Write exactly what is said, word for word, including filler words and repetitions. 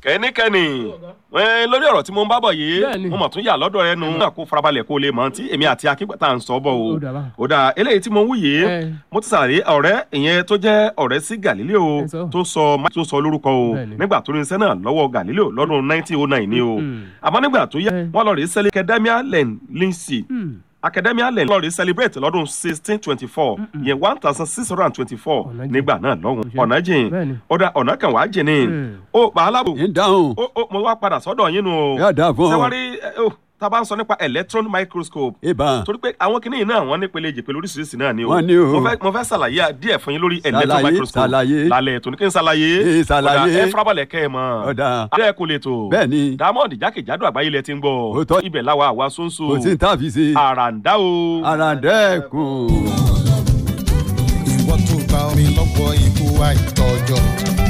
kẹ́nikẹ́ni lórí ọ̀rọ̀ tí mo ń bá bọ̀ yìí mo mọ̀ tún yà lọ́dọ̀ rẹ nu náà kó farabalẹ̀ kó lè mọ̀ tí èmi àti akíngbàtà ń sọ bọ̀ o ó dà eléyìí tí mo wú yìí mo ti sàlàyé ọ̀rẹ́ ìyẹn tó jẹ́ ọ̀rẹ́ sí Galileo tó sọ tó sọ lórúkọ o nígbà tó ní iṣẹ́ náà lọ́wọ́ Galileo lọ́dún nineteen oh nine ni o àmọ́ nígbà tó yẹ wọ́n lọ rí sẹ́lẹ̀ Academia Len Lindsay Academia Len lọ́ọ̀rì celebrate lọ́dún sixteen twenty four yẹn one thousand six hundred and twenty four nígbà náà lọ́hùn ọ̀nà jìn ọ̀dà ọ̀nà kan wàá jìn ní o bàálà bò ó mo wá padà sọ́dọ̀ yín nu o sẹ́wárí tá a bá ń sọ nípa electron microscope torí pé àwọn kìnìún náà wọ́n nípele ìjìpele oríṣiríṣi náà ni o mo fẹ́ ṣàlàyé díẹ̀ fún yín lórí electron microscope lálẹ́ tó ní kí n ṣàlàyé ọ̀dà ẹ farabalẹ̀ kẹ́ ẹ mọ̀ adé kò lè tó Diamond jákèjádò àgbáyé lẹ ti ń gbọ́ ibẹ̀ láwa àwa sóńsó àràǹdá o àràǹdẹ́kùn. ìwọ tó bá mi lọ́wọ́ ikú àìtọ́jọ́.